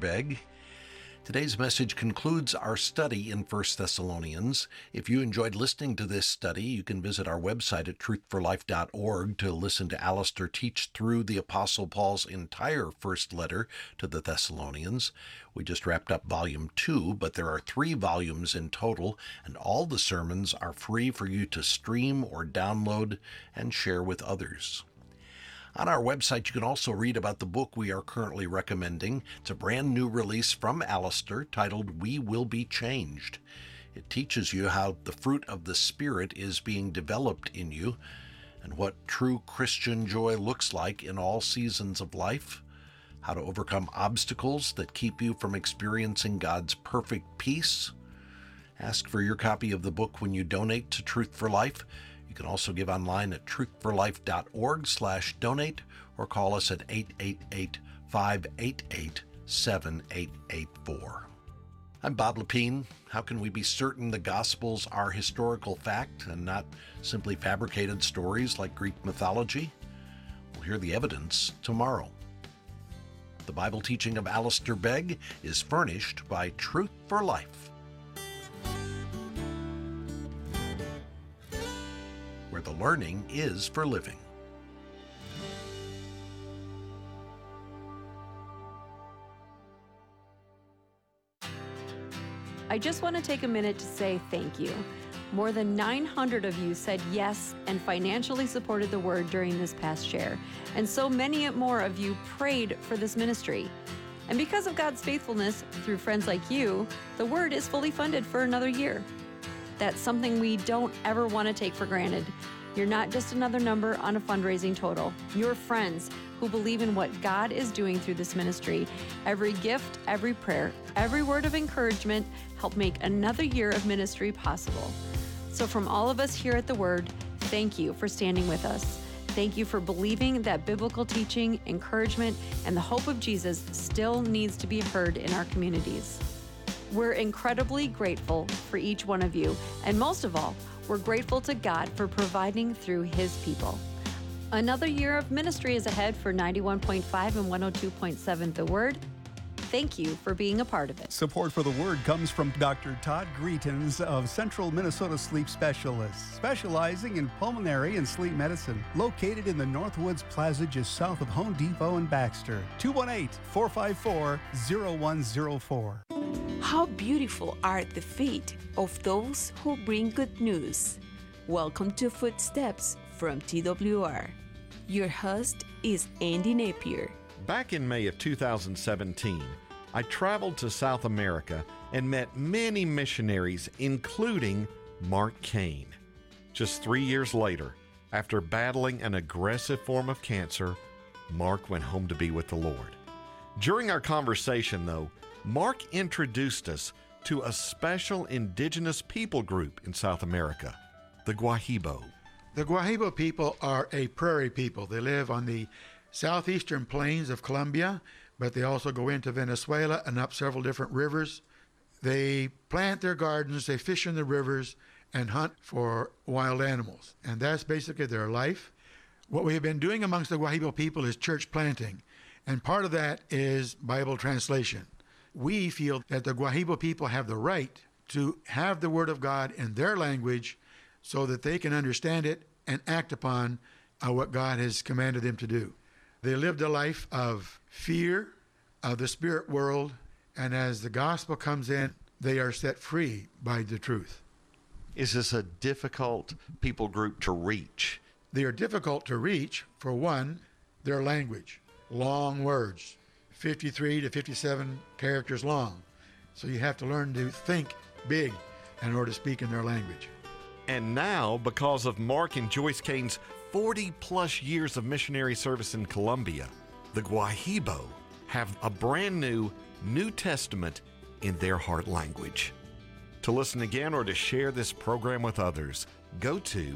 Begg. Today's message concludes our study in 1 Thessalonians. If you enjoyed listening to this study, you can visit our website at truthforlife.org to listen to Alistair teach through the Apostle Paul's entire first letter to the Thessalonians. We just wrapped up Volume 2, but there are 3 volumes in total, and all the sermons are free for you to stream or download and share with others. On our website, you can also read about the book we are currently recommending. It's a brand new release from Alistair titled We Will Be Changed. It teaches you how the fruit of the Spirit is being developed in you and what true Christian joy looks like in all seasons of life, how to overcome obstacles that keep you from experiencing God's perfect peace. Ask for your copy of the book when you donate to Truth for Life. You can also give online at truthforlife.org/donate or call us at 888-588-7884. I'm Bob Lepine. How can we be certain the Gospels are historical fact and not simply fabricated stories like Greek mythology? We'll hear the evidence tomorrow. The Bible teaching of Alistair Begg is furnished by Truth for Life, where the learning is for living. I just want to take a minute to say thank you. More than 900 of you said yes and financially supported the Word during this past share, and so many more of you prayed for this ministry. And because of God's faithfulness through friends like you, the Word is fully funded for another year. That's something we don't ever want to take for granted. You're not just another number on a fundraising total. You're friends who believe in what God is doing through this ministry. Every gift, every prayer, every word of encouragement help make another year of ministry possible. So from all of us here at The Word, thank you for standing with us. Thank you for believing that biblical teaching, encouragement, and the hope of Jesus still needs to be heard in our communities. We're incredibly grateful for each one of you, and most of all, we're grateful to God for providing through His people. Another year of ministry is ahead for 91.5 and 102.7 The Word. Thank you for being a part of it. Support for The Word comes from Dr. Todd Greetens of Central Minnesota Sleep Specialists, specializing in pulmonary and sleep medicine, located in the Northwoods Plaza just south of Home Depot and Baxter. 218-454-0104. How beautiful are the feet of those who bring good news. Welcome to Footsteps from TWR. Your host is Andy Napier. Back in May of 2017, I traveled to South America and met many missionaries, including Mark Kane. Just 3 years later, after battling an aggressive form of cancer, Mark went home to be with the Lord. During our conversation, though, Mark introduced us to a special indigenous people group in South America, the Guahibo. The Guahibo people are a prairie people. They live on the southeastern plains of Colombia, but they also go into Venezuela and up several different rivers. They plant their gardens, they fish in the rivers, and hunt for wild animals. And that's basically their life. What we have been doing amongst the Guahibo people is church planting, and part of that is Bible translation. We feel that the Guahibo people have the right to have the Word of God in their language so that they can understand it and act upon what God has commanded them to do. They lived a life of fear of the spirit world, and as the gospel comes in, they are set free by the truth. Is this a difficult people group to reach? They are difficult to reach. For one, their language, long words, 53 to 57 characters long. So you have to learn to think big in order to speak in their language. And now, because of Mark and Joyce Kane's 40-plus years of missionary service in Colombia, the Guahibo have a brand new New Testament in their heart language. To listen again or to share this program with others, go to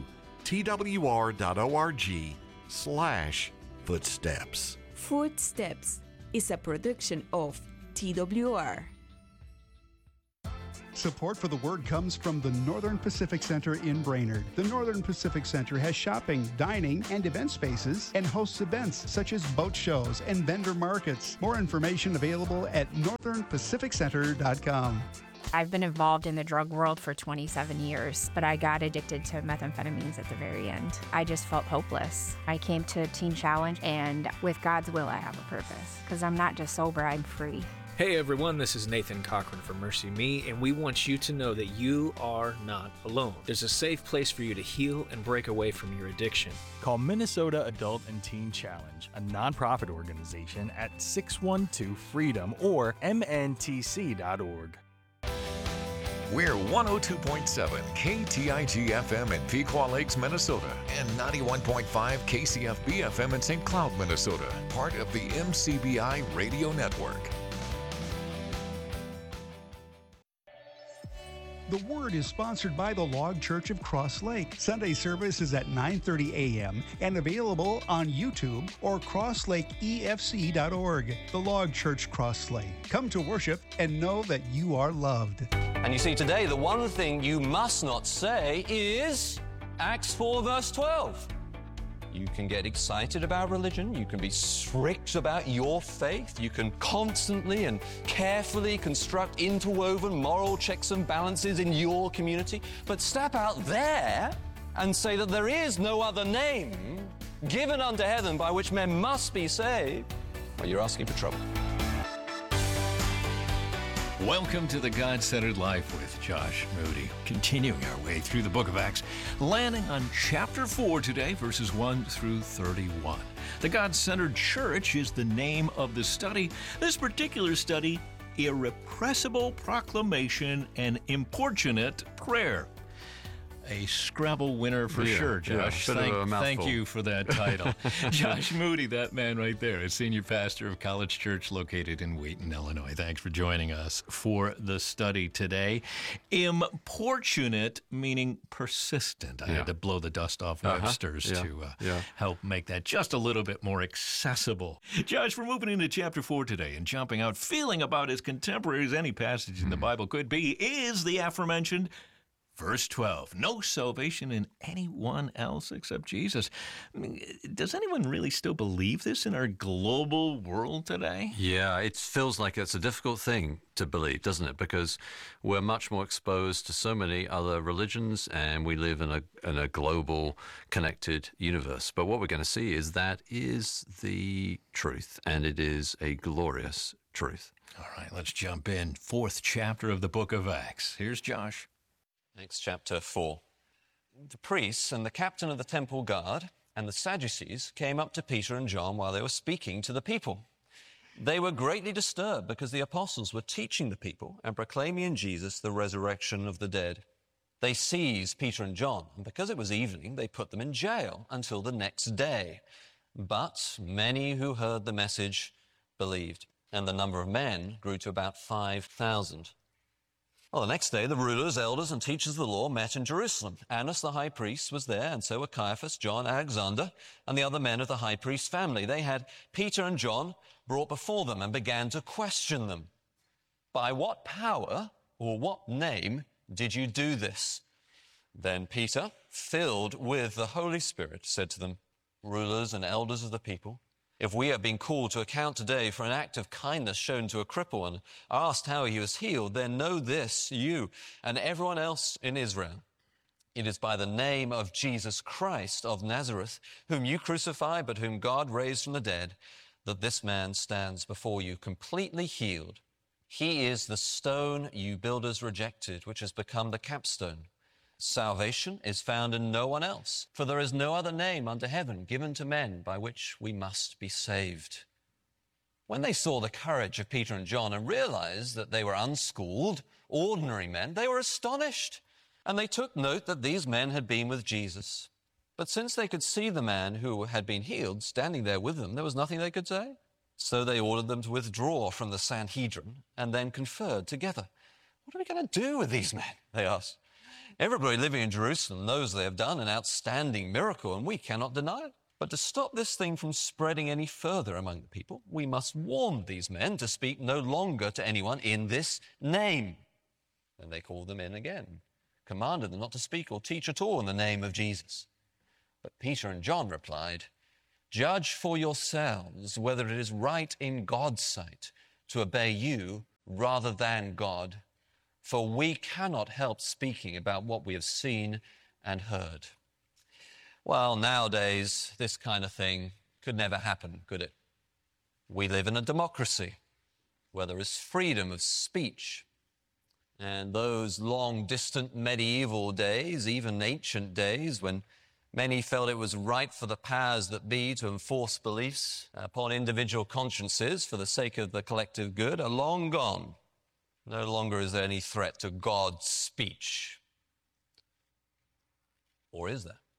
twr.org/footsteps. Footsteps is a production of TWR. Support for the Word comes from the Northern Pacific Center in Brainerd. The Northern Pacific Center has shopping, dining, and event spaces and hosts events such as boat shows and vendor markets. More information available at northernpacificcenter.com. I've been involved in the drug world for 27 years, but I got addicted to methamphetamines at the very end. I just felt hopeless. I came to Teen Challenge, and with God's will, I have a purpose, because I'm not just sober, I'm free. Hey everyone, this is Nathan Cochran from Mercy Me, and we want you to know that you are not alone. There's a safe place for you to heal and break away from your addiction. Call Minnesota Adult and Teen Challenge, a nonprofit organization, at 612-FREEDOM or mntc.org. We're 102.7 KTIG FM in Pequot Lakes, Minnesota, and 91.5 KCFB FM in St. Cloud, Minnesota, part of the MCBI Radio Network. The Word is sponsored by the Log Church of Cross Lake. Sunday service is at 9:30 a.m. and available on YouTube or crosslakeefc.org. The Log Church Cross Lake. Come to worship and know that you are loved. And you see, today, the one thing you must not say is Acts 4, verse 12. You can get excited about religion. You can be strict about your faith. You can constantly and carefully construct interwoven moral checks and balances in your community. But step out there and say that there is no other name given under heaven by which men must be saved. Well, you're asking for trouble. Welcome to the God-Centered Life with Josh Moody. Continuing our way through the book of Acts, landing on chapter 4 today, verses 1 through 31. The God-Centered Church is the name of the study. This particular study, Irrepressible Proclamation and Importunate Prayer. A Scrabble winner for sure, Josh. Thank you for that title. Josh Moody, that man right there, is senior pastor of College Church located in Wheaton, Illinois. Thanks for joining us for the study today. Importunate, meaning persistent. I had to blow the dust off Webster's to help make that just a little bit more accessible. Josh, we're moving into chapter 4 today, and jumping out, feeling about as contemporary as any passage in the Bible could be, is the aforementioned Verse 12, no salvation in anyone else except Jesus. I mean, does anyone really still believe this in our global world today? Yeah, it feels like it's a difficult thing to believe, doesn't it? Because we're much more exposed to so many other religions, and we live in a global connected universe. But what we're going to see is that is the truth, and it is a glorious truth. All right, let's jump in. 4th chapter of the book of Acts. Here's Josh. Acts chapter 4. The priests and the captain of the temple guard and the Sadducees came up to Peter and John while they were speaking to the people. They were greatly disturbed because the apostles were teaching the people and proclaiming in Jesus the resurrection of the dead. They seized Peter and John, and because it was evening, they put them in jail until the next day. But many who heard the message believed, and the number of men grew to about 5,000. Well, the next day, the rulers, elders, and teachers of the law met in Jerusalem. Annas the high priest was there, and so were Caiaphas, John, Alexander, and the other men of the high priest's family. They had Peter and John brought before them and began to question them. By what power or what name did you do this? Then Peter, filled with the Holy Spirit, said to them, rulers and elders of the people, if we have been called to account today for an act of kindness shown to a cripple and asked how he was healed, then know this, you and everyone else in Israel. It is by the name of Jesus Christ of Nazareth, whom you crucified, but whom God raised from the dead, that this man stands before you completely healed. He is the stone you builders rejected, which has become the capstone. Salvation is found in no one else, for there is no other name under heaven given to men by which we must be saved. When they saw the courage of Peter and John and realized that they were unschooled, ordinary men, they were astonished, and they took note that these men had been with Jesus. But since they could see the man who had been healed standing there with them, there was nothing they could say. So they ordered them to withdraw from the Sanhedrin and then conferred together. What are we going to do with these men? They asked. Everybody living in Jerusalem knows they have done an outstanding miracle, and we cannot deny it. But to stop this thing from spreading any further among the people, we must warn these men to speak no longer to anyone in this name. And they called them in again, commanded them not to speak or teach at all in the name of Jesus. But Peter and John replied, "Judge for yourselves whether it is right in God's sight to obey you rather than God, for we cannot help speaking about what we have seen and heard." Well, nowadays, this kind of thing could never happen, could it? We live in a democracy where there is freedom of speech. And those long-distant medieval days, even ancient days, when many felt it was right for the powers that be to enforce beliefs upon individual consciences for the sake of the collective good, are long gone. No longer is there any threat to God's speech. Or is there?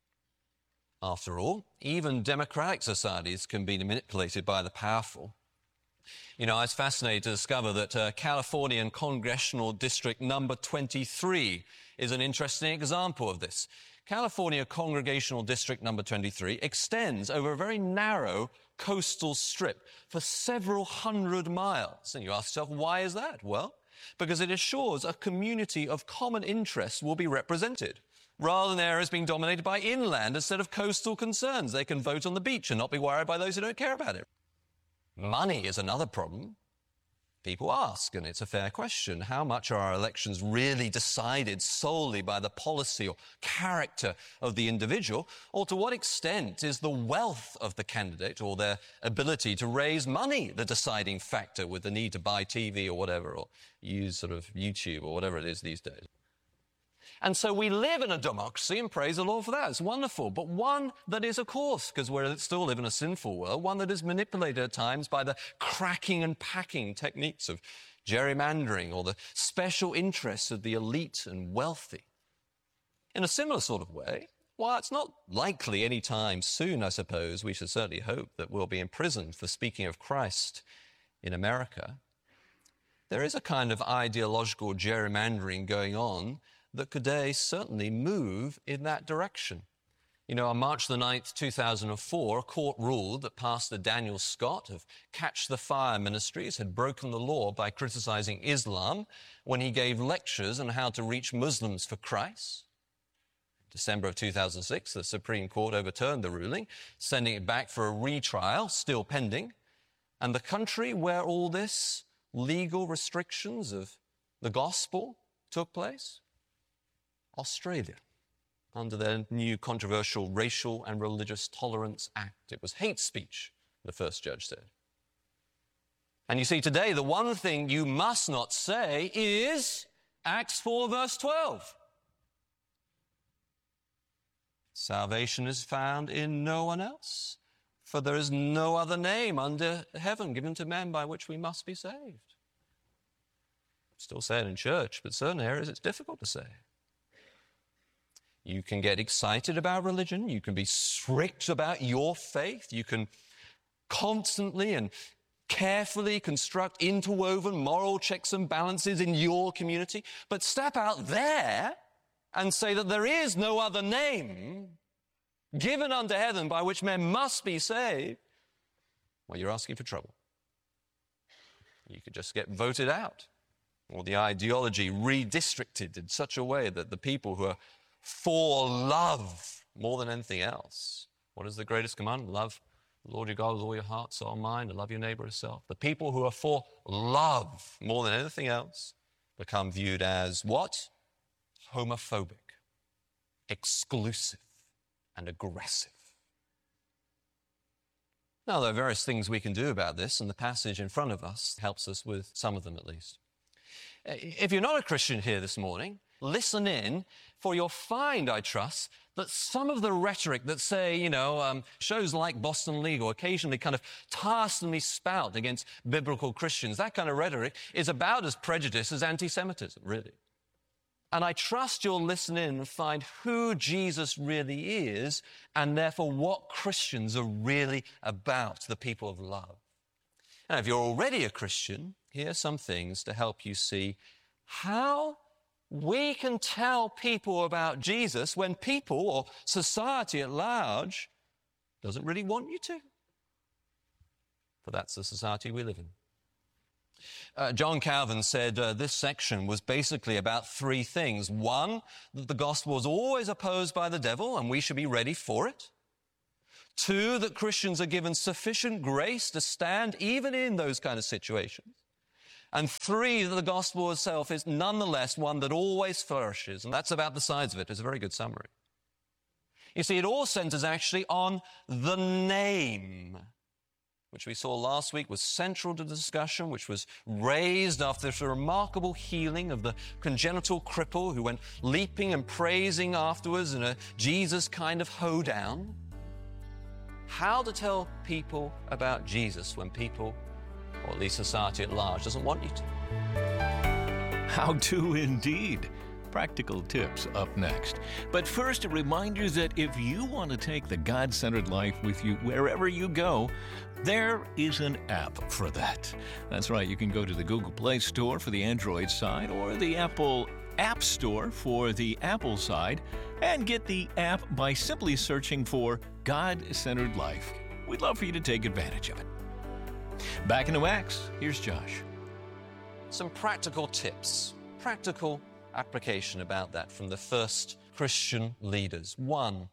After all, even democratic societies can be manipulated by the powerful. You know, I was fascinated to discover that Californian Congressional District number 23 is an interesting example of this. California Congregational District number 23 extends over a very narrow coastal strip for several hundred miles. And you ask yourself, why is that? Well, because it assures a community of common interest will be represented, rather than areas being dominated by inland instead of coastal concerns. They can vote on the beach and not be worried by those who don't care about it. Money is another problem. People ask, and it's a fair question, how much are our elections really decided solely by the policy or character of the individual, or to what extent is the wealth of the candidate or their ability to raise money the deciding factor with the need to buy TV or whatever, or use sort of YouTube or whatever it is these days? And so we live in a democracy, and praise the Lord for that. It's wonderful. But one that is, of course, because we still live in a sinful world, one that is manipulated at times by the cracking and packing techniques of gerrymandering or the special interests of the elite and wealthy. In a similar sort of way, while it's not likely any time soon, I suppose, we should certainly hope that we'll be imprisoned for speaking of Christ in America, there is a kind of ideological gerrymandering going on that could certainly move in that direction. You know, on March the 9th, 2004, a court ruled that Pastor Daniel Scott of Catch the Fire Ministries had broken the law by criticizing Islam when he gave lectures on how to reach Muslims for Christ. December of 2006, the Supreme Court overturned the ruling, sending it back for a retrial, still pending. And the country where all this legal restrictions of the gospel took place? Australia, under their new controversial Racial and Religious Tolerance Act. It was hate speech, the first judge said. And you see, today, the one thing you must not say is Acts 4, verse 12. Salvation is found in no one else, for there is no other name under heaven given to men by which we must be saved. Still say it in church, but certain areas it's difficult to say. You can get excited about religion. You can be strict about your faith. You can constantly and carefully construct interwoven moral checks and balances in your community. But step out there and say that there is no other name given under heaven by which men must be saved. Well, you're asking for trouble. You could just get voted out, or the ideology redistricted in such a way that the people who are for love more than anything else. What is the greatest commandment? Love the Lord your God with all your heart, soul, and mind, and love your neighbor as yourself. The people who are for love more than anything else become viewed as what? Homophobic, exclusive, and aggressive. Now, there are various things we can do about this, and the passage in front of us helps us with some of them at least. If you're not a Christian here this morning, listen in, for you'll find, I trust, that some of the rhetoric that, say, shows like Boston Legal occasionally kind of tiresomely spout against biblical Christians, that kind of rhetoric is about as prejudiced as anti-Semitism, really. And I trust you'll listen in and find who Jesus really is, and therefore what Christians are really about, the people of love. And if you're already a Christian, here are some things to help you see how we can tell people about Jesus when people or society at large doesn't really want you to. For that's the society we live in. John Calvin said this section was basically about three things. One, that the gospel is always opposed by the devil and we should be ready for it. Two, that Christians are given sufficient grace to stand even in those kind of situations. And three, that the gospel itself is nonetheless one that always flourishes. And that's about the size of it. It's a very good summary. You see, it all centers actually on the name, which we saw last week was central to the discussion, which was raised after this remarkable healing of the congenital cripple who went leaping and praising afterwards in a Jesus kind of hoedown. How to tell people about Jesus when people, or at least society at large, doesn't want you to. How to indeed. Practical tips up next. But first, a reminder that if you want to take the God-centered life with you wherever you go, there is an app for that. That's right, you can go to the Google Play Store for the Android side or the Apple App Store for the Apple side and get the app by simply searching for God-Centered Life. We'd love for you to take advantage of it. Back into Acts, here's Josh. Some practical tips, practical application about that from the first Christian leaders. One,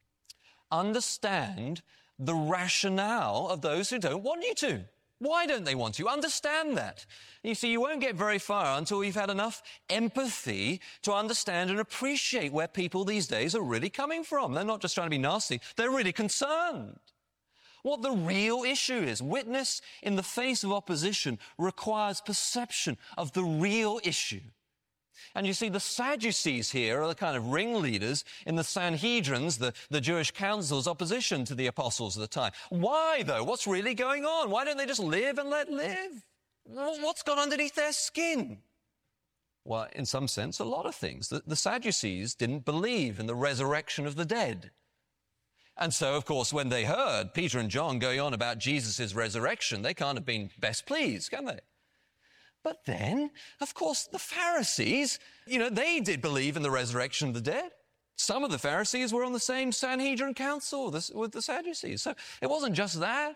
understand the rationale of those who don't want you to. Why don't they want you? Understand that. You see, you won't get very far until you've had enough empathy to understand and appreciate where people these days are really coming from. They're not just trying to be nasty, they're really concerned. What the real issue is. Witness in the face of opposition requires perception of the real issue. And you see, the Sadducees here are the kind of ringleaders in the Sanhedrins, the Jewish council's opposition to the apostles of the time. Why, though? What's really going on? Why don't they just live and let live? What's gone underneath their skin? Well, in some sense, a lot of things. The Sadducees didn't believe in the resurrection of the dead. And so, of course, when they heard Peter and John going on about Jesus' resurrection, they can't have been best pleased, can they? But then, of course, the Pharisees, they did believe in the resurrection of the dead. Some of the Pharisees were on the same Sanhedrin council with the Sadducees. So it wasn't just that.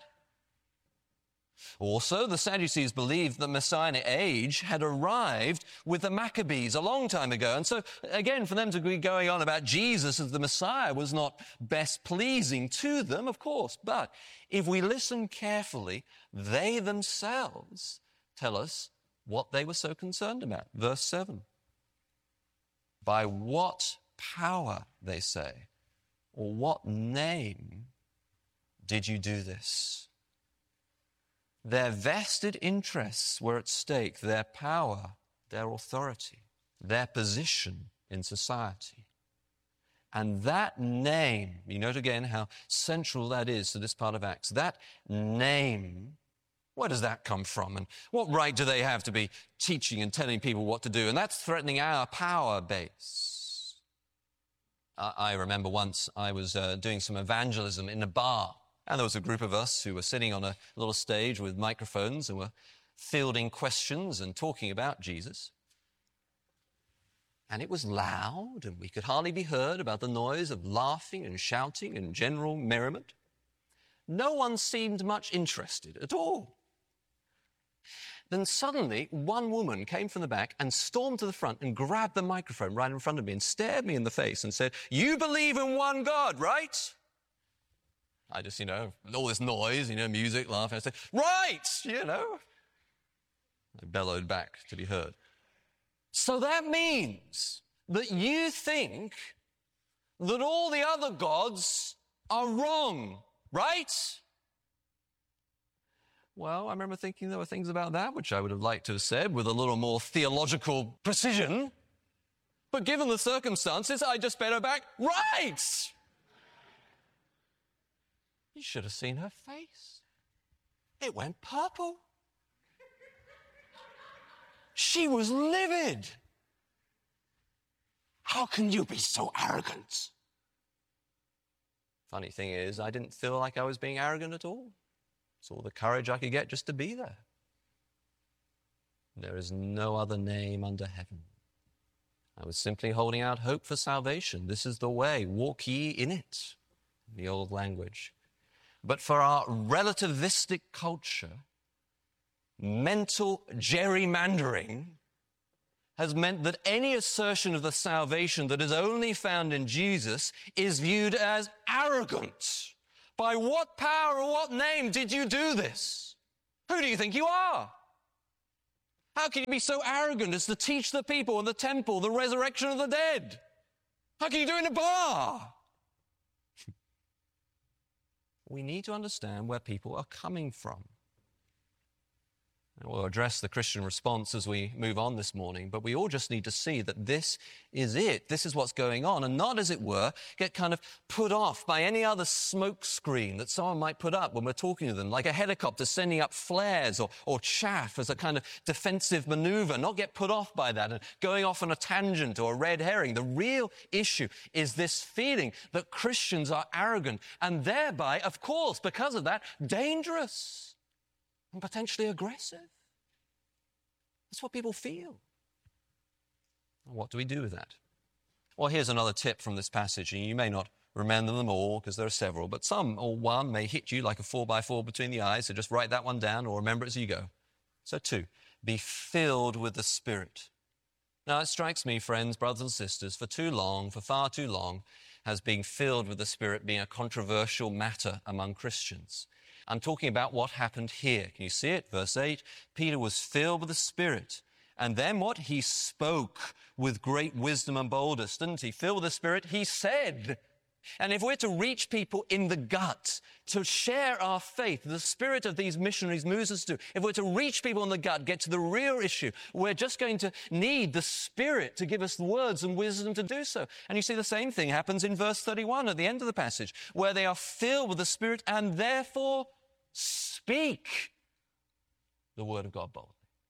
Also, the Sadducees believed the Messianic age had arrived with the Maccabees a long time ago. And so, again, for them to be going on about Jesus as the Messiah was not best pleasing to them, of course. But if we listen carefully, they themselves tell us what they were so concerned about. Verse 7. By what power, they say, or what name did you do this? Their vested interests were at stake, their power, their authority, their position in society. And that name, you note again how central that is to this part of Acts, that name, where does that come from? And what right do they have to be teaching and telling people what to do? And that's threatening our power base. I remember once I was doing some evangelism in a bar, and there was a group of us who were sitting on a little stage with microphones and were fielding questions and talking about Jesus. And it was loud, and we could hardly be heard about the noise of laughing and shouting and general merriment. No one seemed much interested at all. Then suddenly, one woman came from the back and stormed to the front and grabbed the microphone right in front of me and stared me in the face and said, "You believe in one God, right?" I just, all this noise, music, laughing. I said, "Right!" I bellowed back to be heard. So that means that you think that all the other gods are wrong, right? Well, I remember thinking there were things about that which I would have liked to have said with a little more theological precision. But given the circumstances, I just better back, right! You should have seen her face. It went purple. She was livid. How can you be so arrogant? Funny thing is, I didn't feel like I was being arrogant at all. It's all the courage I could get just to be there. There is no other name under heaven. I was simply holding out hope for salvation. This is the way. Walk ye in it, in the old language. But for our relativistic culture, mental gerrymandering has meant that any assertion of the salvation that is only found in Jesus is viewed as arrogant. By what power or what name did you do this? Who do you think you are? How can you be so arrogant as to teach the people in the temple the resurrection of the dead? How can you do it in a bar? We need to understand where people are coming from. And we'll address the Christian response as we move on this morning, but we all just need to see that this is it. This is what's going on, and not, as it were, get kind of put off by any other smoke screen that someone might put up when we're talking to them, like a helicopter sending up flares or chaff as a kind of defensive maneuver, not get put off by that and going off on a tangent or a red herring. The real issue is this feeling that Christians are arrogant and thereby, of course, because of that, dangerous and potentially aggressive. That's what people feel. What do we do with that? Well, here's another tip from this passage, and you may not remember them all because there are several, but some or one may hit you like a 4x4 between the eyes, so just write that one down or remember it as you go. So 2, be filled with the Spirit. Now, it strikes me, friends, brothers and sisters, for far too long, has being filled with the Spirit been a controversial matter among Christians. I'm talking about what happened here. Can you see it? Verse 8, Peter was filled with the Spirit. And then what? He spoke with great wisdom and boldness, didn't he? Filled with the Spirit, he said. And if we're to reach people in the gut, to share our faith, the spirit of these missionaries moves us to, if we're to reach people in the gut, get to the real issue, we're just going to need the Spirit to give us the words and wisdom to do so. And you see the same thing happens in verse 31 at the end of the passage, where they are filled with the Spirit and therefore speak the word of God boldly.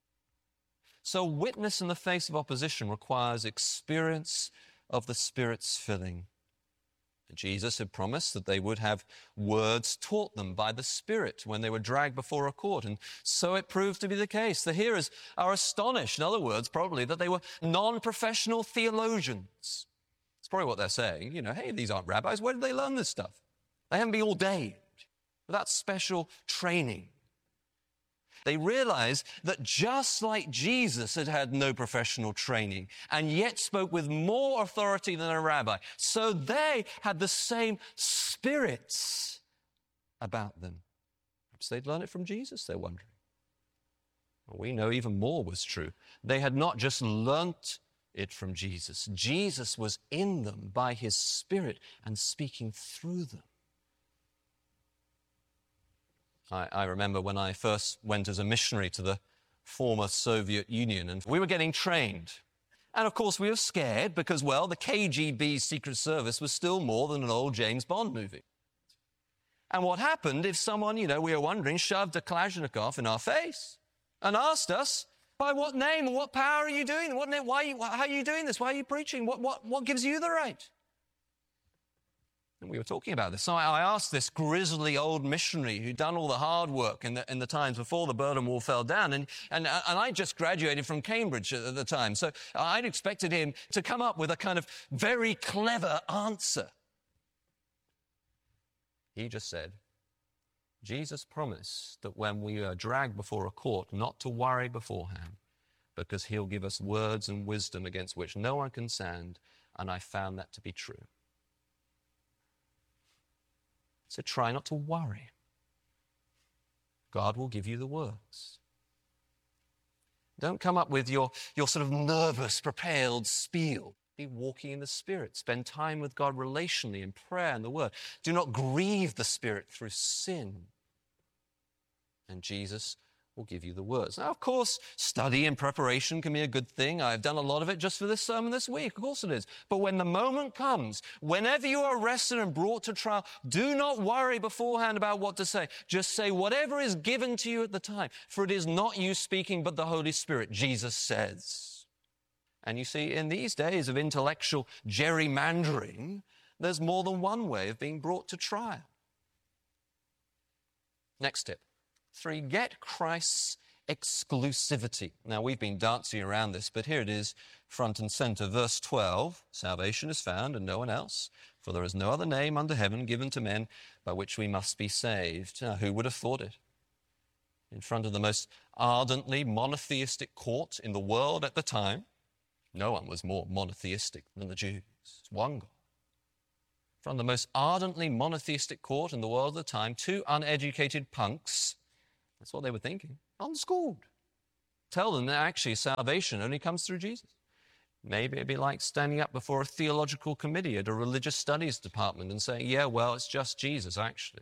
So witness in the face of opposition requires experience of the Spirit's filling. Jesus had promised that they would have words taught them by the Spirit when they were dragged before a court, and so it proved to be the case. The hearers are astonished, in other words, probably, that they were non-professional theologians. That's probably what they're saying. You know, hey, these aren't rabbis. Where did they learn this stuff? They haven't been ordained without special training. They realized that just like Jesus had had no professional training and yet spoke with more authority than a rabbi, so they had the same spirits about them. Perhaps they'd learned it from Jesus, they're wondering. Well, we know even more was true. They had not just learnt it from Jesus. Jesus was in them by his Spirit and speaking through them. I remember when I first went as a missionary to the former Soviet Union, and we were getting trained. And of course we were scared because, well, the KGB Secret Service was still more than an old James Bond movie. And what happened if someone, we were wondering, shoved a Kalashnikov in our face and asked us, by what name and what power are you doing? How are you doing this? Why are you preaching? What gives you the right? And we were talking about this. So I asked this grizzly old missionary who'd done all the hard work in the times before the Berlin Wall fell down. And I just graduated from Cambridge at the time. So I'd expected him to come up with a kind of very clever answer. He just said, Jesus promised that when we are dragged before a court, not to worry beforehand, because he'll give us words and wisdom against which no one can stand. And I found that to be true. So try not to worry. God will give you the words. Don't come up with your sort of nervous, prepared spiel. Be walking in the Spirit. Spend time with God relationally in prayer and the Word. Do not grieve the Spirit through sin. And Jesus will give you the words. Now, of course, study and preparation can be a good thing. I've done a lot of it just for this sermon this week. Of course it is. But when the moment comes, whenever you are arrested and brought to trial, do not worry beforehand about what to say. Just say whatever is given to you at the time. For it is not you speaking, but the Holy Spirit, Jesus says. And you see, in these days of intellectual gerrymandering, there's more than one way of being brought to trial. Next tip. 3, get Christ's exclusivity. Now, we've been dancing around this, but here it is, front and center. Verse 12, salvation is found in no one else, for there is no other name under heaven given to men by which we must be saved. Now, who would have thought it? in front of the most ardently monotheistic court in the world at the time. No one was more monotheistic than the Jews. It's one God. In front of the most ardently monotheistic court in the world at the time, two uneducated punks, that's what they were thinking, unschooled. Tell them that actually salvation only comes through Jesus. Maybe it'd be like standing up before a theological committee at a religious studies department and saying, yeah, well, it's just Jesus, actually.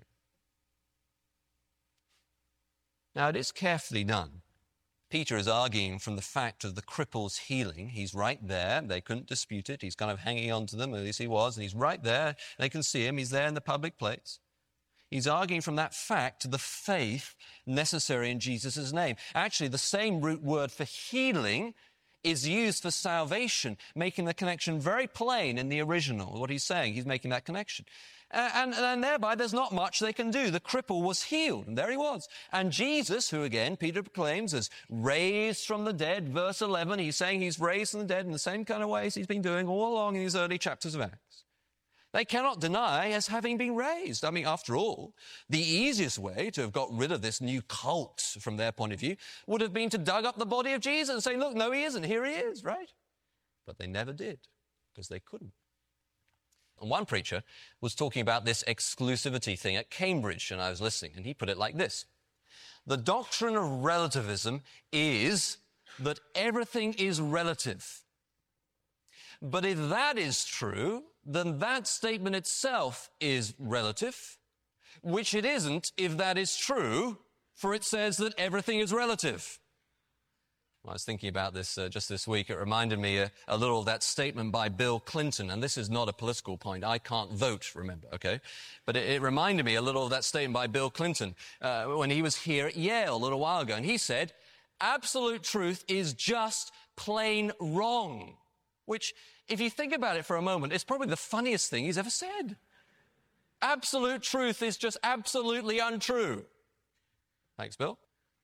Now, it is carefully done. Peter is arguing from the fact of the cripple's healing. He's right there. They couldn't dispute it. He's kind of hanging on to them, at least he was, and he's right there. They can see him. He's there in the public place. He's arguing from that fact to the faith necessary in Jesus' name. Actually, the same root word for healing is used for salvation, making the connection very plain in the original. What he's saying, he's making that connection. And thereby, there's not much they can do. The cripple was healed, and there he was. And Jesus, who again, Peter proclaims as raised from the dead, verse 11, he's saying he's raised from the dead in the same kind of ways he's been doing all along in these early chapters of Acts. They cannot deny as having been raised. I mean, after all, the easiest way to have got rid of this new cult from their point of view would have been to dug up the body of Jesus and say, look, no, he isn't. Here he is, right? But they never did, because they couldn't. And one preacher was talking about this exclusivity thing at Cambridge, and I was listening, and he put it like this. The doctrine of relativism is that everything is relative. But if that is true, then that statement itself is relative, which it isn't if that is true, for it says that everything is relative. I was thinking about this just this week. It reminded me a little of that statement by Bill Clinton, and this is not a political point. I can't vote, remember, okay? But it reminded me a little of that statement by Bill Clinton when he was here at Yale a little while ago, and he said, absolute truth is just plain wrong, which, if you think about it for a moment, it's probably the funniest thing he's ever said. Absolute truth is just absolutely untrue. Thanks, Bill.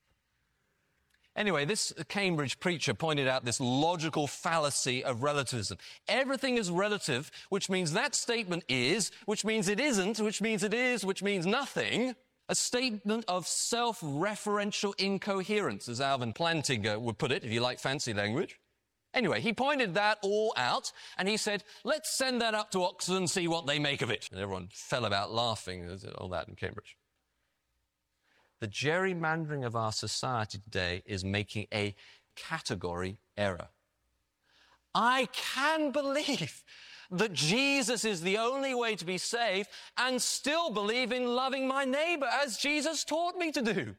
Anyway, this Cambridge preacher pointed out this logical fallacy of relativism. Everything is relative, which means that statement is, which means it isn't, which means it is, which means nothing. A statement of self-referential incoherence, as Alvin Plantinga would put it, if you like fancy language. Anyway, he pointed that all out, and he said, let's send that up to Oxford and see what they make of it. And everyone fell about laughing at all that in Cambridge. The gerrymandering of our society today is making a category error. I can believe that Jesus is the only way to be saved and still believe in loving my neighbor as Jesus taught me to do.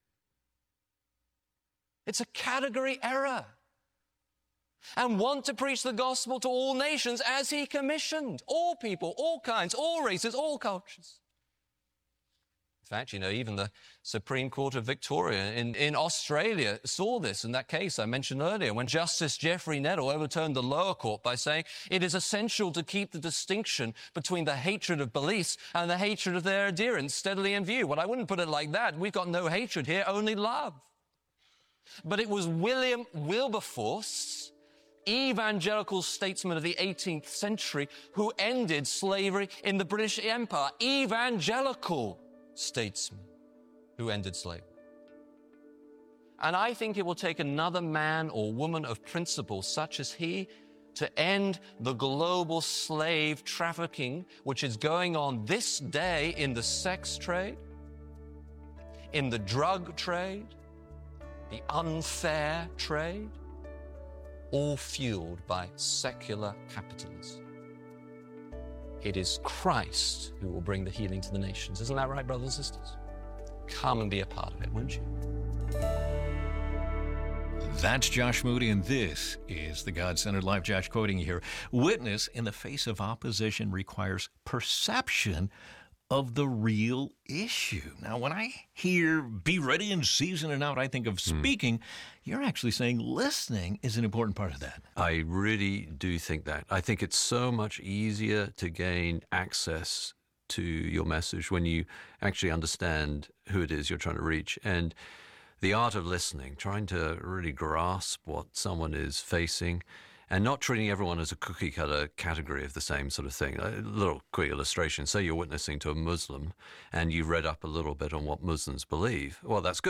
It's a category error. And want to preach the gospel to all nations as he commissioned. All people, all kinds, all races, all cultures. In fact, you know, even the Supreme Court of Victoria in Australia saw this in that case I mentioned earlier, when Justice Geoffrey Nettle overturned the lower court by saying it is essential to keep the distinction between the hatred of beliefs and the hatred of their adherents steadily in view. Well, I wouldn't put it like that. We've got no hatred here, only love. But it was William Wilberforce, evangelical statesman of the 18th century, who ended slavery in the British Empire. Evangelical statesman who ended slavery. And I think it will take another man or woman of principle such as he to end the global slave trafficking which is going on this day in the sex trade, in the drug trade, the unfair trade, all fueled by secular capitalism. It is Christ who will bring the healing to the nations. Isn't that right, brothers and sisters? Come and be a part of it, won't you? That's Josh Moody, and this is the God-Centered Life. Josh quoting you here. Witness in the face of opposition requires perception of the real issue. Now, when I hear be ready in season and out, I think of speaking. You're actually saying listening is an important part of that. I really do think that. I think it's so much easier to gain access to your message when you actually understand who it is you're trying to reach. And the art of listening, trying to really grasp what someone is facing, and not treating everyone as a cookie-cutter category of the same sort of thing. A little quick illustration. Say you're witnessing to a Muslim and you've read up a little bit on what Muslims believe. Well, that's good.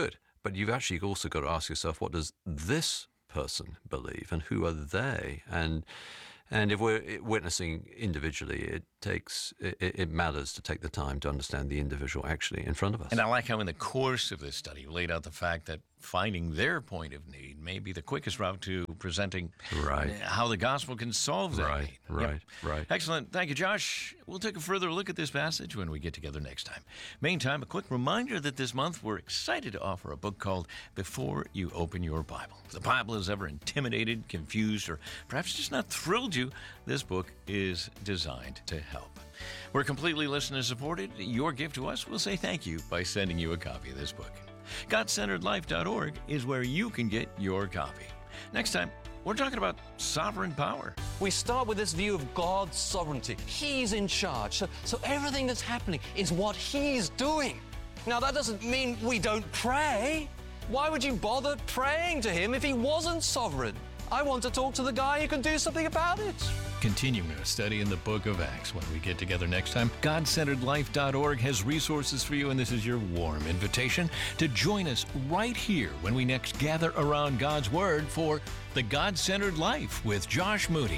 but you've actually also got to ask yourself, what does this person believe, and who are they? And if we're witnessing individually, it matters to take the time to understand the individual actually in front of us. And I like how in the course of this study you laid out the fact that finding their point of need may be the quickest route to presenting how the gospel can solve that need. Right. Excellent. Thank you, Josh. We'll take a further look at this passage when we get together next time. Meantime, a quick reminder that this month we're excited to offer a book called Before You Open Your Bible. If the Bible has ever intimidated, confused, or perhaps just not thrilled you, this book is designed to help. We're completely listener-supported. Your gift to us will say thank you by sending you a copy of this book. GodCenteredLife.org is where you can get your copy. Next time, we're talking about sovereign power. We start with this view of God's sovereignty. He's in charge. So everything that's happening is what He's doing. Now, that doesn't mean we don't pray. Why would you bother praying to Him if He wasn't sovereign? I want to talk to the guy who can do something about it. Continuing our study in the book of Acts when we get together next time. GodCenteredLife.org has resources for you, and this is your warm invitation to join us right here when we next gather around God's Word for The God-Centered Life with Josh Moody.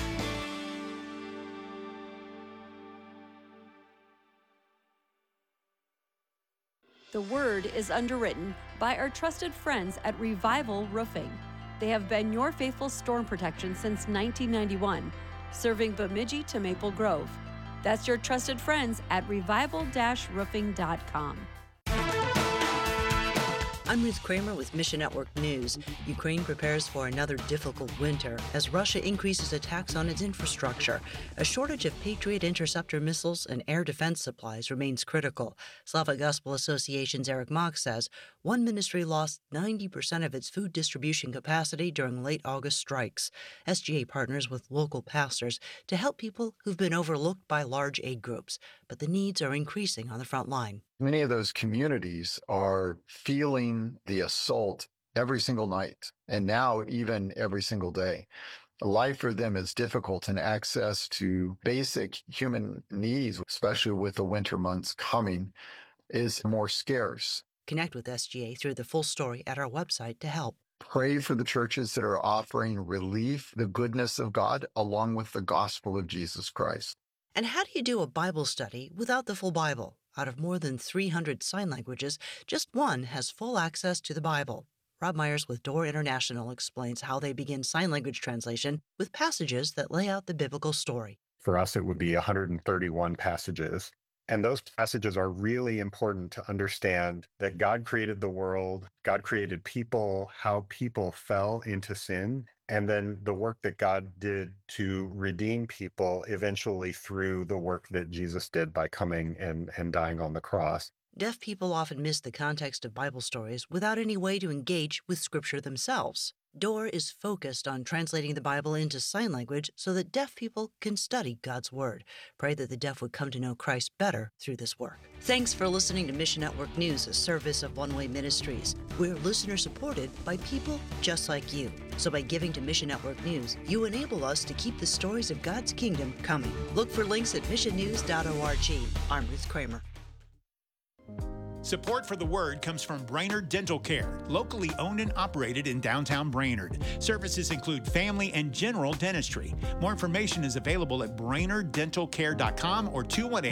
The Word is underwritten by our trusted friends at Revival Roofing. They have been your faithful storm protection since 1991, serving Bemidji to Maple Grove. That's your trusted friends at revival-roofing.com. I'm Ruth Kramer with Mission Network News. Ukraine prepares for another difficult winter as Russia increases attacks on its infrastructure. A shortage of Patriot interceptor missiles and air defense supplies remains critical. Slavic Gospel Association's Eric Mock says one ministry lost 90% of its food distribution capacity during late August strikes. SGA partners with local pastors to help people who've been overlooked by large aid groups, but the needs are increasing on the front line. Many of those communities are feeling the assault every single night, and now even every single day. Life for them is difficult, and access to basic human needs, especially with the winter months coming, is more scarce. Connect with SGA through the full story at our website to help. Pray for the churches that are offering relief, the goodness of God, along with the gospel of Jesus Christ. And how do you do a Bible study without the full Bible? Out of more than 300 sign languages, just one has full access to the Bible. Rob Myers with Door International explains how they begin sign language translation with passages that lay out the biblical story. For us, it would be 131 passages. And those passages are really important to understand that God created the world, God created people, how people fell into sin, and then the work that God did to redeem people eventually through the work that Jesus did by coming and dying on the cross. Deaf people often miss the context of Bible stories without any way to engage with Scripture themselves. Door is focused on translating the Bible into sign language so that deaf people can study God's Word. Pray that the deaf would come to know Christ better through this work. Thanks for listening to Mission Network News, a service of One Way Ministries. We're listener-supported by people just like you. So by giving to Mission Network News, you enable us to keep the stories of God's kingdom coming. Look for links at missionnews.org. I'm Ruth Kramer. Support for the Word comes from Brainerd Dental Care, locally owned and operated in downtown Brainerd. Services include family and general dentistry. More information is available at brainerddentalcare.com or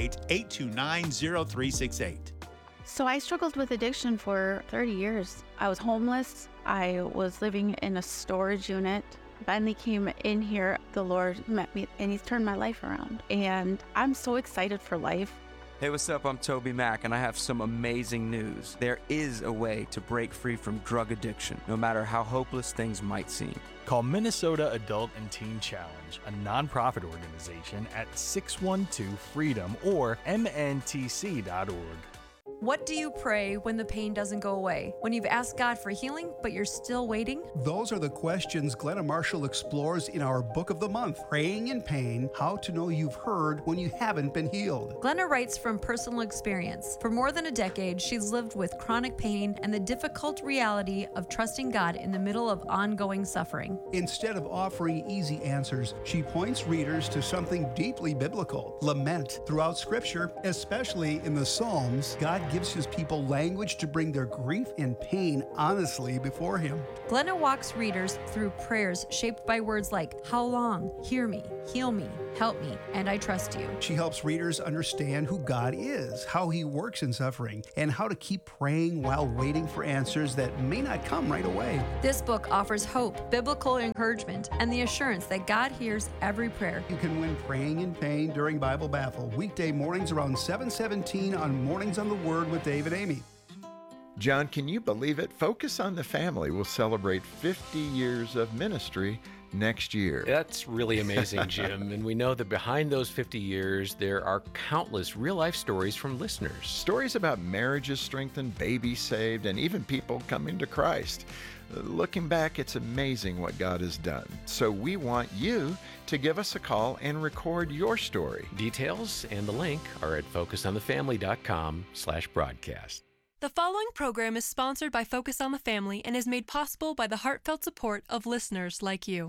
218-829-0368. So I struggled with addiction for 30 years. I was homeless. I was living in a storage unit. Finally came in here. The Lord met me and He's turned my life around. And I'm so excited for life. Hey, what's up? I'm Toby Mack, and I have some amazing news. There is a way to break free from drug addiction, no matter how hopeless things might seem. Call Minnesota Adult and Teen Challenge, a nonprofit organization, at 612-FREEDOM or mntc.org. What do you pray when the pain doesn't go away? When you've asked God for healing, but you're still waiting? Those are the questions Glenna Marshall explores in our Book of the Month, Praying in Pain, How to Know You've Heard When You Haven't Been Healed. Glenna writes from personal experience. For more than a decade, she's lived with chronic pain and the difficult reality of trusting God in the middle of ongoing suffering. Instead of offering easy answers, she points readers to something deeply biblical, lament. Throughout Scripture, especially in the Psalms, God gives his people language to bring their grief and pain honestly before him. Glenna walks readers through prayers shaped by words like, how long, hear me, heal me, help me, and I trust you. She helps readers understand who God is, how he works in suffering, and how to keep praying while waiting for answers that may not come right away. This book offers hope, biblical encouragement, and the assurance that God hears every prayer. You can win Praying in Pain during Bible Baffle, weekday mornings around 7:17 on Mornings on the Word with Dave and Amy. John, can you believe it? Focus on the Family will celebrate 50 years of ministry next year. That's really amazing, Jim. And we know that behind those 50 years, there are countless real-life stories from listeners. Stories about marriages strengthened, babies saved, and even people coming to Christ. Looking back, it's amazing what God has done. So we want you to give us a call and record your story. Details and the link are at focusonthefamily.com/broadcast. The following program is sponsored by Focus on the Family and is made possible by the heartfelt support of listeners like you.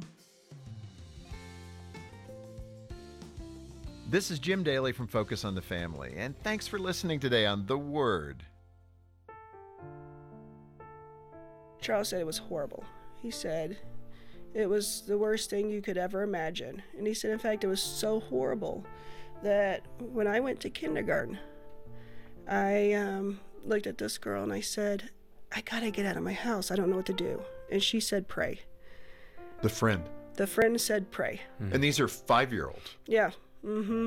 This is Jim Daly from Focus on the Family, and thanks for listening today on The Word. Charles said it was horrible. He said it was the worst thing you could ever imagine. And he said, in fact, it was so horrible that when I went to kindergarten, I looked at this girl and I said, I gotta get out of my house. I don't know what to do. And she said, pray. The friend. The friend said, pray. And these are 5-year-olds. Yeah. Mm-hmm.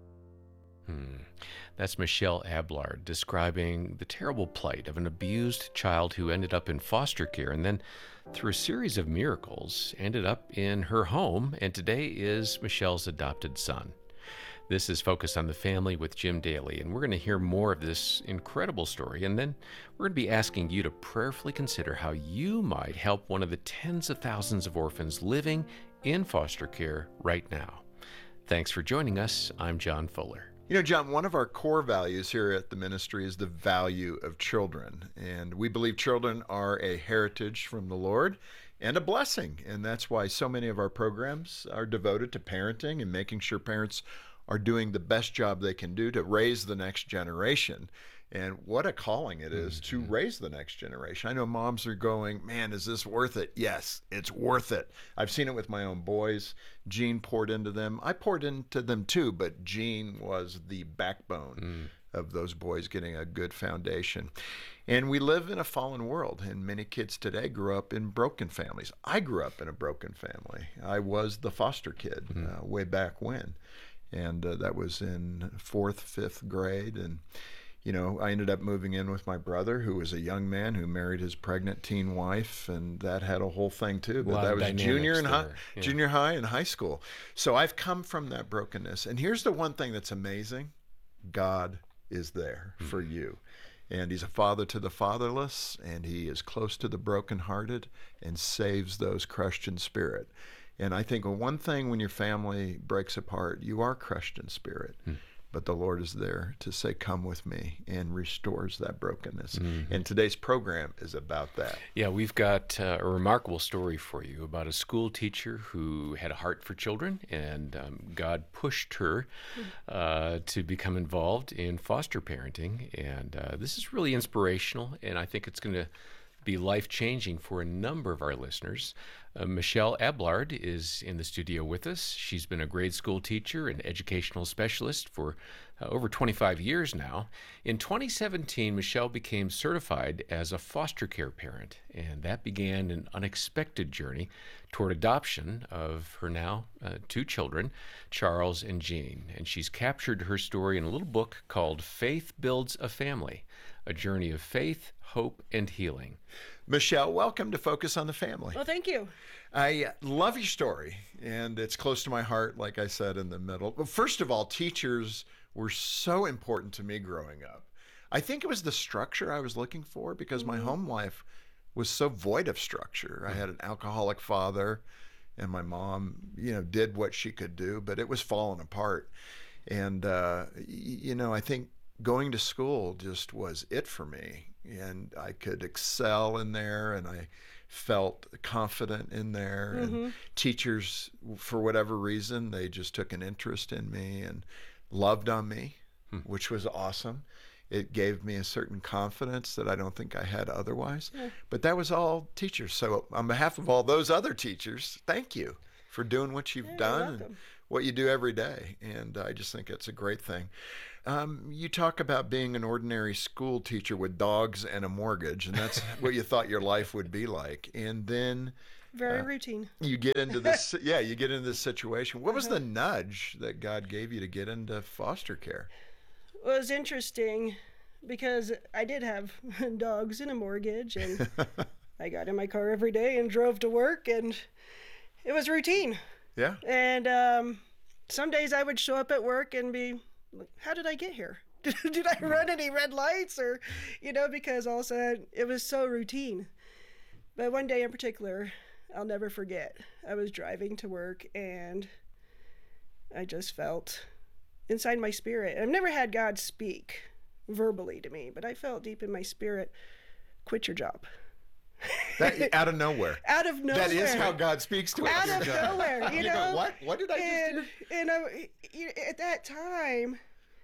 That's Michelle Ablard describing the terrible plight of an abused child who ended up in foster care and then, through a series of miracles, ended up in her home and today is Michelle's adopted son. This is Focus on the Family with Jim Daly, and we're going to hear more of this incredible story, and then we're going to be asking you to prayerfully consider how you might help one of the tens of thousands of orphans living in foster care right now. Thanks for joining us. I'm John Fuller. You know, John, one of our core values here at the ministry is the value of children. And we believe children are a heritage from the Lord and a blessing. And that's why so many of our programs are devoted to parenting and making sure parents are doing the best job they can do to raise the next generation. And what a calling it is to raise the next generation. I know moms are going, man, is this worth it? Yes, it's worth it. I've seen it with my own boys. Jean poured into them. I poured into them too, but Jean was the backbone of those boys getting a good foundation. And we live in a fallen world, and many kids today grew up in broken families. I grew up in a broken family. I was the foster kid way back when. And that was in 4th, 5th grade. And you know, I ended up moving in with my brother, who was a young man who married his pregnant teen wife, and that had a whole thing too. But that was junior high and high school. So I've come from that brokenness. And here's the one thing that's amazing. God is there for you. And he's a father to the fatherless, and he is close to the brokenhearted and saves those crushed in spirit. And I think one thing when your family breaks apart, you are crushed in spirit. But the Lord is there to say, come with me, and restores that brokenness. And today's program is about that. Yeah, we've got a remarkable story for you about a school teacher who had a heart for children, and God pushed her to become involved in foster parenting. And this is really inspirational, and I think it's going to be life-changing for a number of our listeners. Michelle Ablard is in the studio with us. She's been a grade school teacher and educational specialist for over 25 years now. In 2017, Michelle became certified as a foster care parent, and that began an unexpected journey toward adoption of her now 2 children, Charles and Jean. And she's captured her story in a little book called Faith Builds a Family, a journey of faith, hope, and healing. Michelle, welcome to Focus on the Family. Well, thank you. I love your story, and it's close to my heart, like I said in the middle. But first of all, teachers were so important to me growing up. I think it was the structure I was looking for because my home life was so void of structure. I had an alcoholic father, and my mom, you know, did what she could do, but it was falling apart. And, you know, I think going to school just was it for me. And I could excel in there, and I felt confident in there. And teachers, for whatever reason, they just took an interest in me and loved on me, which was awesome. It gave me a certain confidence that I don't think I had otherwise. Yeah. But that was all teachers. So on behalf of all those other teachers, thank you for doing what you've done and what you do every day. And I just think it's a great thing. You talk about being an ordinary school teacher with dogs and a mortgage, and that's what you thought your life would be like. And then very routine. You get into this, you get into this situation. What was the nudge that God gave you to get into foster care? It was interesting because I did have dogs and a mortgage, and I got in my car every day and drove to work, and it was routine. Yeah. And some days I would show up at work and be, how did I get here? Did I run any red lights? Or, because all of a sudden it was so routine. But one day in particular, I'll never forget. I was driving to work and I just felt inside my spirit. I've never had God speak verbally to me, but I felt deep in my spirit, quit your job. That, out of nowhere. Out of nowhere. That is how God speaks to us. Out of nowhere, you know. What did I just do? And at that time,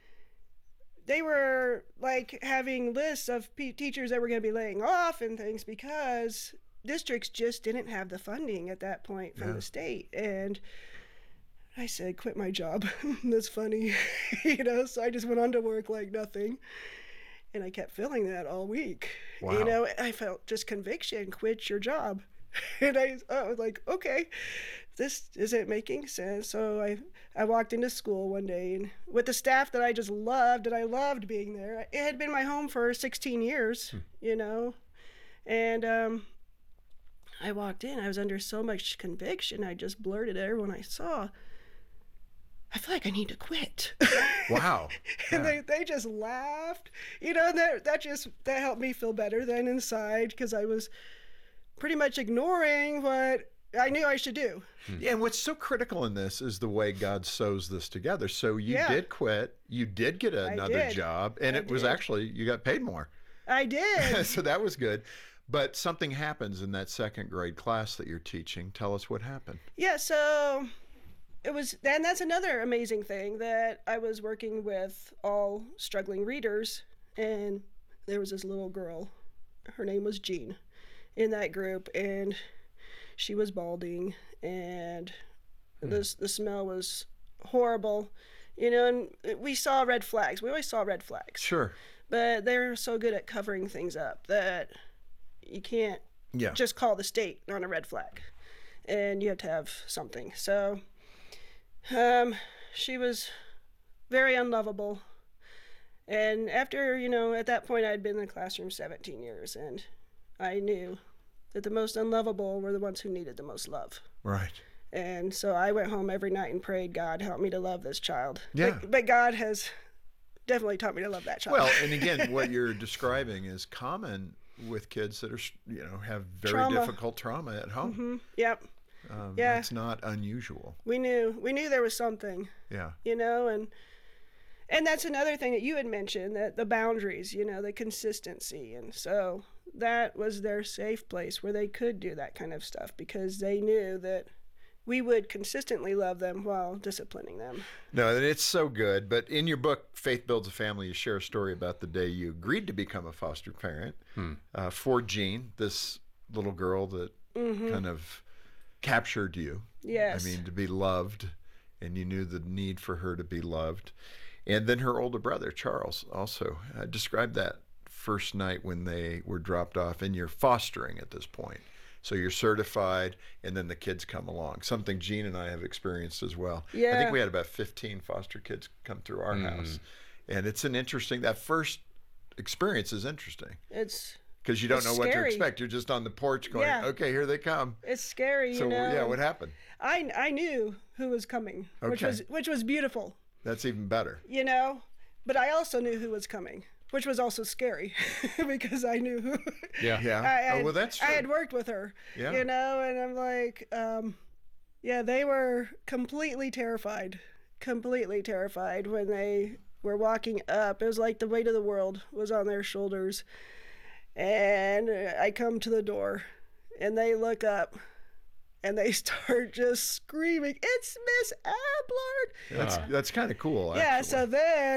they were like having lists of teachers that were going to be laying off and things because districts just didn't have the funding at that point from the state. And I said, quit my job. That's funny. So I just went on to work like nothing. And I kept feeling that all week. Wow. I felt just conviction, quit your job. And I was like, okay, this isn't making sense. So I walked into school one day and with the staff that I just loved, and I loved being there. It had been my home for 16 years, And I walked in, I was under so much conviction, I just blurted at everyone I saw, I feel like I need to quit. Wow. And they just laughed, and that helped me feel better than inside because I was pretty much ignoring what I knew I should do. Yeah, and what's so critical in this is the way God sews this together. So you did quit, you did get another job, and it was actually, you got paid more. I did. So that was good. But something happens in that second grade class that you're teaching. Tell us what happened. Yeah, so it was, and that's another amazing thing, that I was working with all struggling readers, and there was this little girl, her name was Jean, in that group, and she was balding, and the smell was horrible, and we saw red flags. We always saw red flags. Sure. But they're so good at covering things up that you can't just call the state on a red flag, and you have to have something. So she was very unlovable. And after, at that point I'd been in the classroom 17 years, and I knew that the most unlovable were the ones who needed the most love. Right. And so I went home every night and prayed, God, help me to love this child. Yeah. But God has definitely taught me to love that child. Well, and again, what you're describing is common with kids that are, have very difficult trauma at home. Mm-hmm. Yep. It's not unusual. We knew there was something. Yeah. And that's another thing that you had mentioned, that the boundaries, the consistency. And so that was their safe place where they could do that kind of stuff because they knew that we would consistently love them while disciplining them. No, it's so good. But in your book, Faith Builds a Family, you share a story about the day you agreed to become a foster parent for Jean, this little girl that kind of captured you. Yes. I mean, to be loved, and you knew the need for her to be loved. And then her older brother, Charles, also. Describe that first night when they were dropped off, and you're fostering at this point. So you're certified, and then the kids come along. Something Jean and I have experienced as well. Yeah. I think we had about 15 foster kids come through our house. And it's that first experience is interesting. It's because you don't know what to scary. expect. You're just on the porch going, okay, here they come. It's scary, So, yeah, what happened? I knew who was coming, which was beautiful. That's even better. But I also knew who was coming, which was also scary because I knew who. Yeah. Well, that's true. I had worked with her, and I'm like, they were completely terrified when they were walking up. It was like the weight of the world was on their shoulders. And I come to the door, and they look up, and they start just screaming, "It's Miss Ablard!" That's kind of cool. Yeah. Actually. So then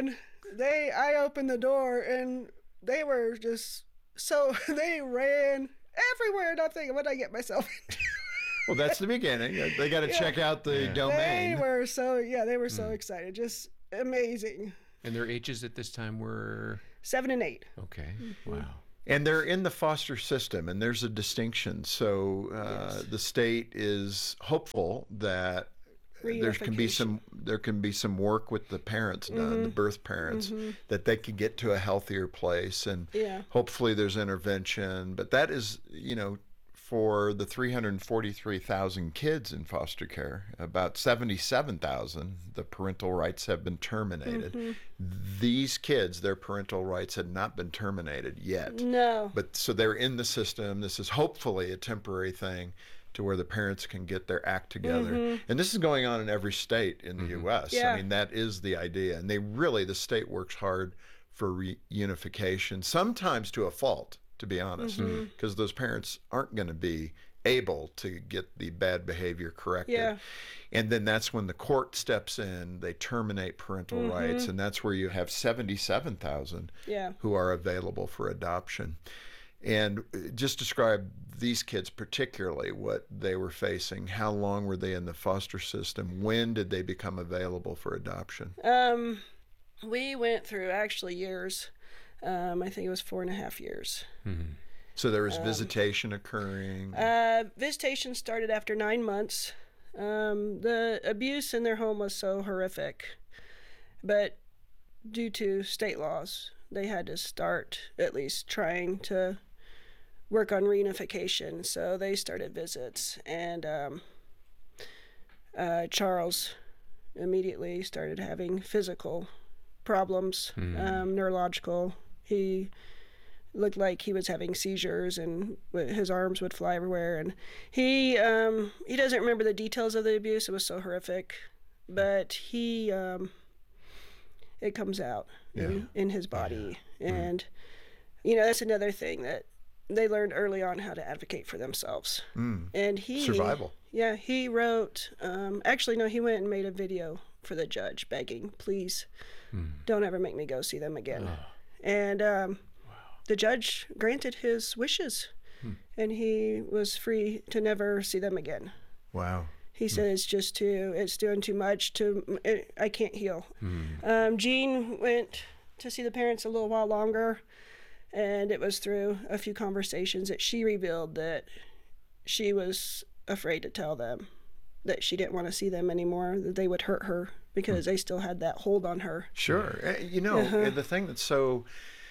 I opened the door and they were just they ran everywhere. Not thinking, what did I get myself into? Well, that's the beginning. They got to check out the domain. They were so excited, just amazing. And their ages at this time were 7 and 8. Okay. Mm-hmm. Wow. And they're in the foster system, and there's a distinction. So the state is hopeful that there can be some work with the parents done, the birth parents, that they can get to a healthier place, and hopefully there's intervention. But that is, for the 343,000 kids in foster care, about 77,000, the parental rights have been terminated. These kids, their parental rights had not been terminated yet. No. But so they're in the system. This is hopefully a temporary thing to where the parents can get their act together. And this is going on in every state in the U.S. Yeah. I mean, that is the idea. And the state works hard for reunification, sometimes to a fault, to be honest, because those parents aren't going to be able to get the bad behavior corrected. Yeah. And then that's when the court steps in, they terminate parental rights, and that's where you have 77,000 who are available for adoption. And just describe these kids particularly, what they were facing. How long were they in the foster system? When did they become available for adoption? We went through actually years. I think it was 4.5 years. So there was visitation occurring? Visitation started after 9 months. The abuse in their home was so horrific, but due to state laws, they had to start at least trying to work on reunification. So they started visits, and Charles immediately started having physical problems, neurological. He looked like he was having seizures, and his arms would fly everywhere. And he doesn't remember the details of the abuse. It was so horrific, but it comes out in his body. And that's another thing that they learned early on, how to advocate for themselves. And survival. Yeah, he wrote. Actually, no, he went and made a video for the judge, begging, please, don't ever make me go see them again. And the judge granted his wishes, and he was free to never see them again. Wow. He said it's doing too much. I can't heal. Jean went to see the parents a little while longer, and it was through a few conversations that she revealed that she was afraid to tell them that she didn't want to see them anymore, that they would hurt her because they still had that hold on her. Sure. The thing that's so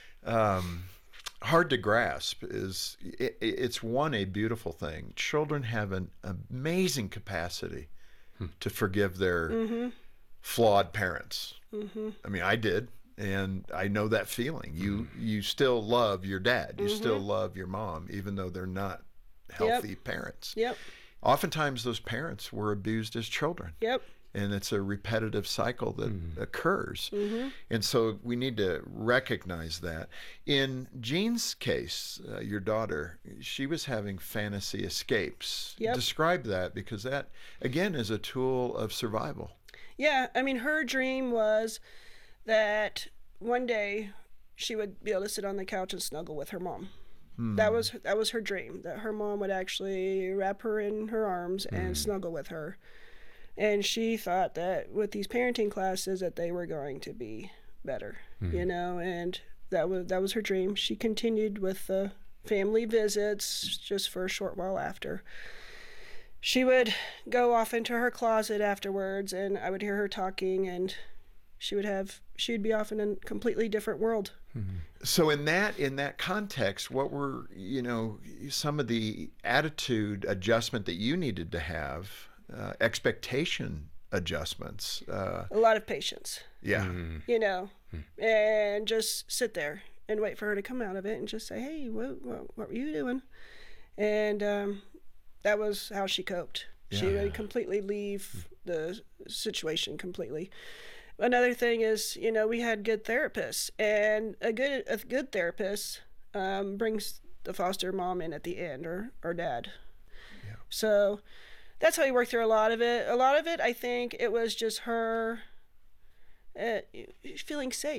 hard to grasp is it's a beautiful thing. Children have an amazing capacity to forgive their flawed parents. I mean, I did, and I know that feeling. You still love your dad. You still love your mom, even though they're not healthy parents. Yep. Oftentimes those parents were abused as children. Yep. And it's a repetitive cycle that occurs. And so we need to recognize that. In Jean's case, your daughter, she was having fantasy escapes. Yep. Describe that, because that, again, is a tool of survival. Yeah, I mean, her dream was that one day she would be able to sit on the couch and snuggle with her mom. That was her dream, that her mom would actually wrap her in her arms and snuggle with her. And she thought that with these parenting classes that they were going to be better, and that was her dream. She continued with the family visits just for a short while after. She would go off into her closet afterwards, and I would hear her talking, and she'd be off in a completely different world. So in that context, what were, some of the attitude adjustment that you needed to have, expectation adjustments? A lot of patience. Yeah. And just sit there and wait for her to come out of it and just say, hey, what were you doing? And that was how she coped. She would completely leave the situation completely. Another thing is, we had good therapists, and a good therapist brings the foster mom in at the end, or dad. Yeah. So that's how we worked through a lot of it. A lot of it, I think, it was just her feeling safe.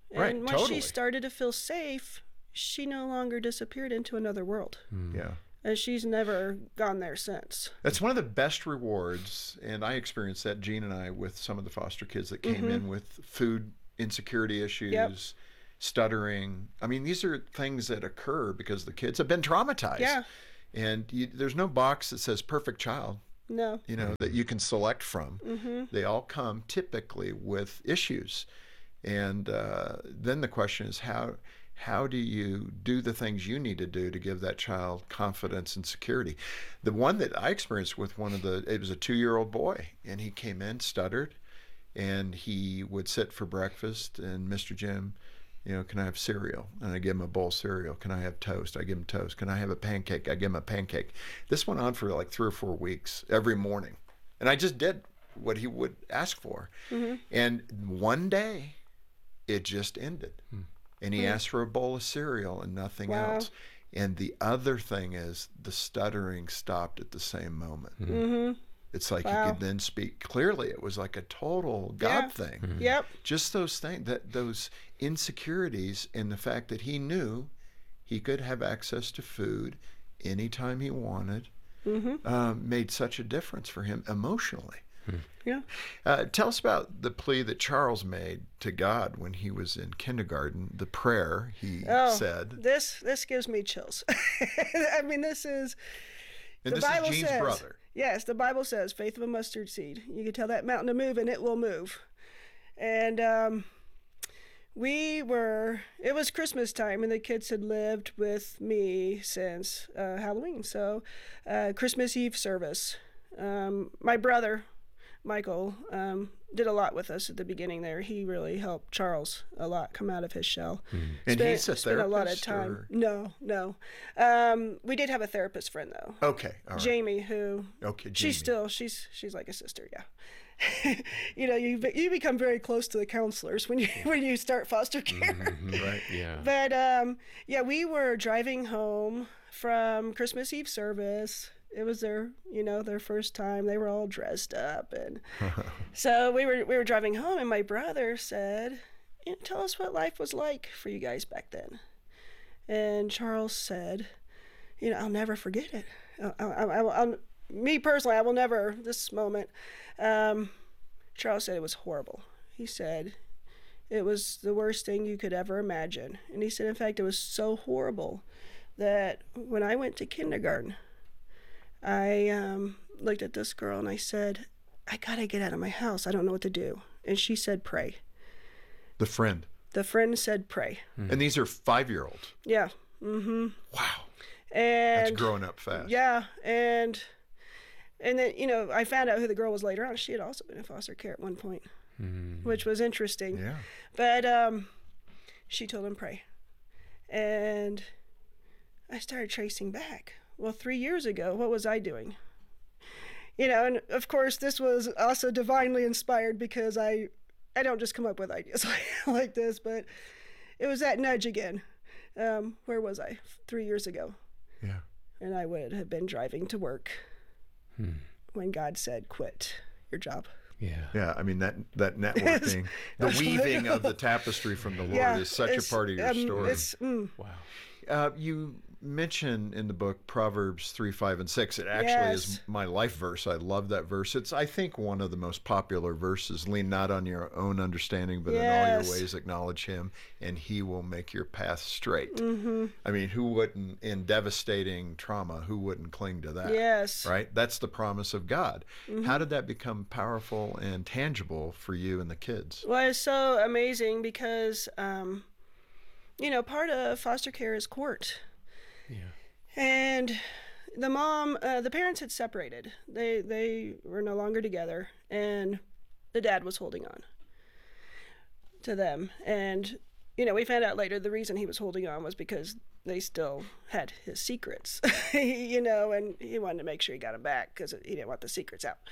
Right, And once she started to feel safe, she no longer disappeared into another world. Yeah. And she's never gone there since. That's one of the best rewards, and I experienced that, Jean and I, with some of the foster kids that came in with food insecurity issues, stuttering. I mean, these are things that occur because the kids have been traumatized. Yeah. And there's no box that says perfect child, No. you know, that you can select from. Mhm. They all come typically with issues. And then the question is, how do you do the things you need to do to give that child confidence and security? The one that I experienced with it was a 2-year-old boy, and he came in, stuttered, and he would sit for breakfast, and Mr. Jim, you know, can I have cereal? And I give him a bowl of cereal. Can I have toast? I give him toast. Can I have a pancake? I give him a pancake. This went on for like 3 or 4 weeks every morning. And I just did what he would ask for. Mm-hmm. And one day, it just ended. And he asked for a bowl of cereal and nothing else. And the other thing is the stuttering stopped at the same moment. Mm-hmm. It's like he could then speak clearly. It was like a total God thing. Yep. Just those things, those insecurities, and the fact that he knew he could have access to food anytime he wanted, made such a difference for him emotionally. Yeah. Tell us about the plea that Charles made to God when he was in kindergarten, the prayer he said. This gives me chills. I mean, this is... And this is Jean's brother. Yes, the Bible says, faith of a mustard seed. You can tell that mountain to move and it will move. And it was Christmas time and the kids had lived with me since Halloween. So Christmas Eve service. My brother, Michael, did a lot with us at the beginning there. He really helped Charles a lot come out of his shell. And he's a spent a lot of therapist, time. or- No. We did have a therapist friend though. Okay, all right. Jamie, who she's like a sister, yeah. You know, you become very close to the counselors when you start foster care. Right, yeah. But we were driving home from Christmas Eve service. It was their first time. They were all dressed up, and so we were driving home, and my brother said, "Tell us what life was like for you guys back then." And Charles said, "I'll never forget it. Me personally, I will never. This moment." Charles said it was horrible. He said it was the worst thing you could ever imagine, and he said, in fact, it was so horrible that when I went to kindergarten, I looked at this girl and I said, I gotta get out of my house. I don't know what to do. And she said, pray. The friend. The friend said, pray. And these are 5-year-olds. Yeah. Mm-hmm. Wow. And that's growing up fast. Yeah. And then, I found out who the girl was later on. She had also been in foster care at one point, which was interesting. Yeah. But she told him, pray. And I started tracing back. Well, 3 years ago, what was I doing? And of course, this was also divinely inspired because I don't just come up with ideas like this, but it was that nudge again. Where was I 3 years ago? Yeah. And I would have been driving to work when God said, quit your job. Yeah. Yeah, I mean, that networking, the weaving of the tapestry from the Lord is such a part of your story. Wow. You mention in the book Proverbs 3, 5, and 6. It actually is my life verse. I love that verse. It's, I think, one of the most popular verses. Lean not on your own understanding, but in all your ways acknowledge him, and he will make your path straight. I mean, who wouldn't, in devastating trauma, who wouldn't cling to that? Yes. Right? That's the promise of God. How did that become powerful and tangible for you and the kids? Well, it's so amazing because, part of foster care is court. Yeah. And the parents had separated. They were no longer together, and the dad was holding on to them. And, we found out later the reason he was holding on was because they still had his secrets, and he wanted to make sure he got them back because he didn't want the secrets out.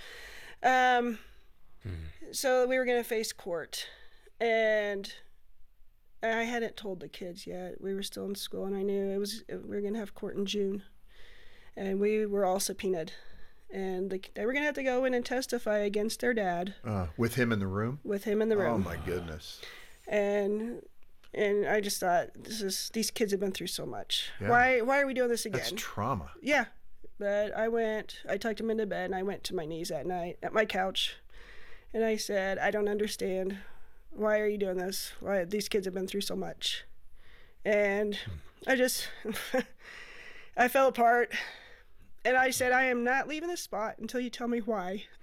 So we were going to face court, and I hadn't told the kids yet. We were still in school, and I knew we were going to have court in June. And we were all subpoenaed. And they were going to have to go in and testify against their dad. With him in the room? With him in the room. Oh, my goodness. And And I just thought, these kids have been through so much. Yeah. Why are we doing this again? That's trauma. Yeah. But I tucked him into bed, and I went to my knees that night at my couch. And I said, I don't understand. Why are you doing this? Why these kids have been through so much. And I just, I fell apart. And I said, I am not leaving this spot until you tell me why.